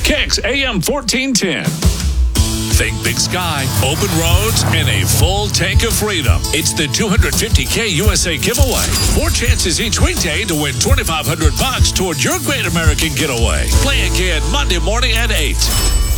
Kicks AM 1410. Think big sky, open roads, and a full tank of freedom. It's the 250K USA giveaway. 4 chances each weekday to win $2,500 toward your great American getaway. Play again Monday morning at 8.